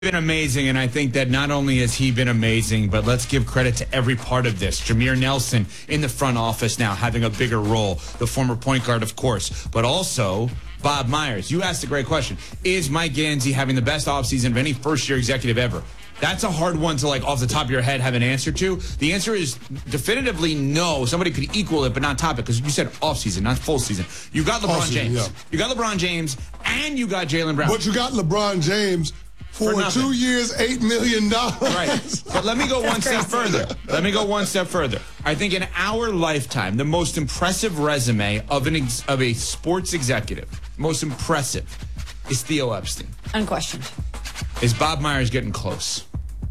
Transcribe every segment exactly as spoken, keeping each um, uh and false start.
been amazing, and I think that not only has he been amazing, but let's give credit to every part of this. Jameer Nelson in the front office now having a bigger role, the former point guard, of course, but also Bob Myers. You asked a great question. Is Mike Gansey having the best offseason of any first-year executive ever? That's a hard one to, like, off the top of your head have an answer to. The answer is definitively no. Somebody could equal it, but not top it, because you said offseason, not full season. You got LeBron Off-season, James. yeah. You got LeBron James, and you got Jaylen Brown. But you got LeBron James for, For two years, eight million dollars. Right. But let me go one step further. Let me go one step further. I think in our lifetime, the most impressive resume of an ex- of a sports executive, most impressive, is Theo Epstein. Unquestioned. Is Bob Myers getting close?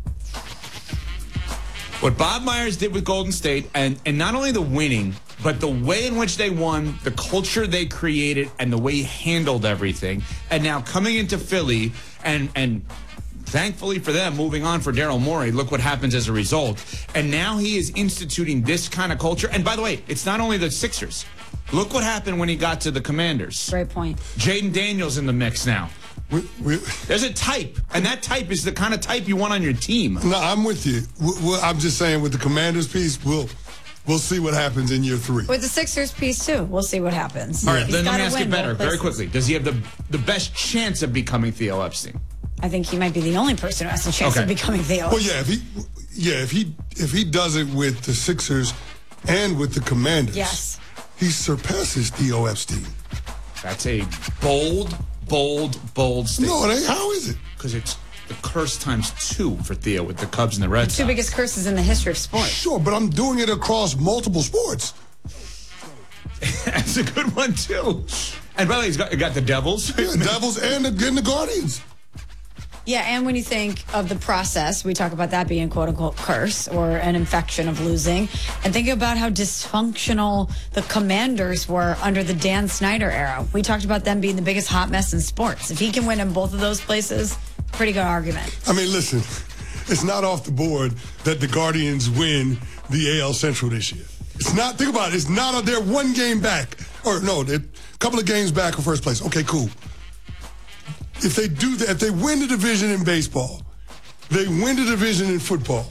What Bob Myers did with Golden State, and, and not only the winning, but the way in which they won, the culture they created, and the way he handled everything. And now coming into Philly, and and thankfully for them, moving on for Daryl Morey, look what happens as a result. And now he is instituting this kind of culture. And by the way, it's not only the Sixers. Look what happened when he got to the Commanders. Great point. Jaden Daniels in the mix now. We, we, There's a type, and that type is the kind of type you want on your team. no, I'm with you. We, we, I'm just saying with the Commanders piece, we'll we'll see what happens in year three. With the Sixers piece, too. We'll see what happens. All right, He's then let me gotta ask win it better, both very places. quickly. Does he have the the best chance of becoming Theo Epstein? I think he might be the only person who has a chance Okay. of becoming Theo. Well, yeah, if he, yeah, if he, if he does it with the Sixers and with the Commanders, Yes. he surpasses Theo Epstein. That's a bold, bold, bold statement. No, it ain't. How is it? Because it's the curse times two for Theo with the Cubs and the Red Two Sox. biggest curses in the history of sports. Sure, but I'm doing it across multiple sports. That's a good one, too. And by the way, he's got, he got the Devils. Yeah, Devils and the, and the Guardians. Yeah, and when you think of the process, we talk about that being quote-unquote curse or an infection of losing. And think about how dysfunctional the Commanders were under the Dan Snyder era. We talked about them being the biggest hot mess in sports. If he can win in both of those places, pretty good argument. I mean, listen, it's not off the board that the Guardians win the A L Central this year. It's not, think about it, it's not, they're one game back. Or no, they're a couple of games back in first place. Okay, cool. If they do that, if they win the division in baseball, they win the division in football,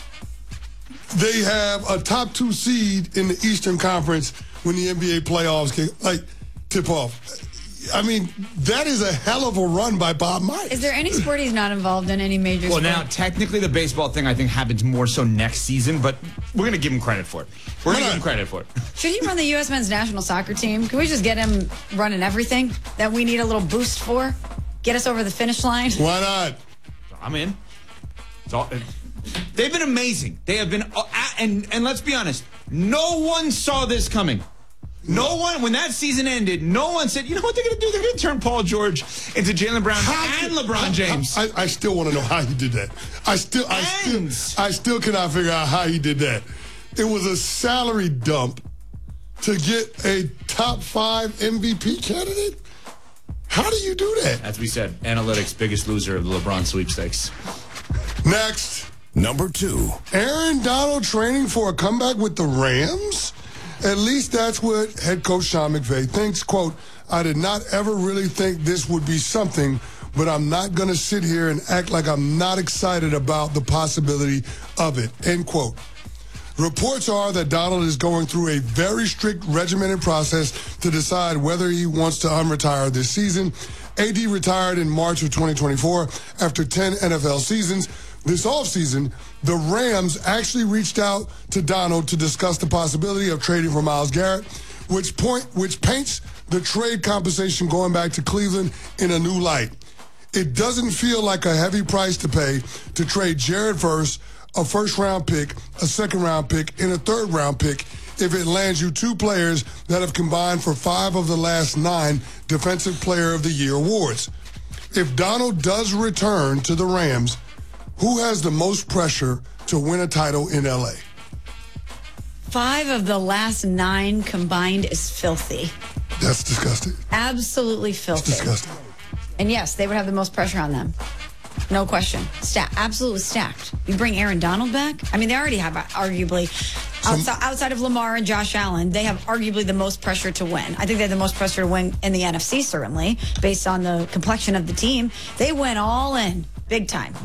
they have a top two seed in the Eastern Conference when the N B A playoffs can, like, tip off. I mean, that is a hell of a run by Bob Myers. Is there any sport he's not involved in, any major Well, sport? now, technically, the baseball thing, I think, happens more so next season, but we're going to give him credit for it. We're going to give him credit for it. Should he run the U S men's national soccer team? Can we just get him running everything that we need a little boost for? Get us over the finish line? Why not? I'm in. It's all, it, they've been amazing. They have been, uh, and and let's be honest, no one saw this coming. No one, when that season ended, no one said, you know what they're going to do? They're going to turn Paul George into Jaylen Brown How and did- LeBron I- James. I, I still want to know how he did that. I still, I And- still, I still cannot figure out how he did that. It was a salary dump to get a top five M V P candidate. How do you do that? As we said, analytics, biggest loser of the LeBron sweepstakes. Next, Number two. Aaron Donald training for a comeback with the Rams? At least that's what head coach Sean McVay thinks. Quote, I did not ever really think this would be something, but I'm not going to sit here and act like I'm not excited about the possibility of it. End quote. Reports are that Donald is going through a very strict regimented process to decide whether he wants to unretire this season. A D retired in March of twenty twenty-four after ten N F L seasons. This offseason, the Rams actually reached out to Donald to discuss the possibility of trading for Myles Garrett, which point which paints the trade compensation going back to Cleveland in a new light. It doesn't feel like a heavy price to pay to trade Jared Verse, a first-round pick, a second-round pick, and a third-round pick if it lands you two players that have combined for five of the last nine Defensive Player of the Year awards. If Donald does return to the Rams, who has the most pressure to win a title in L A? Five of the last nine combined is filthy. That's disgusting. Absolutely filthy. Disgusting. And yes, they would have the most pressure on them. No question. Stacked. Absolutely stacked. You bring Aaron Donald back? I mean, they already have uh, arguably, outside, outside of Lamar and Josh Allen, they have arguably the most pressure to win. I think they have the most pressure to win in the N F C, certainly, based on the complexion of the team. They went all in big time.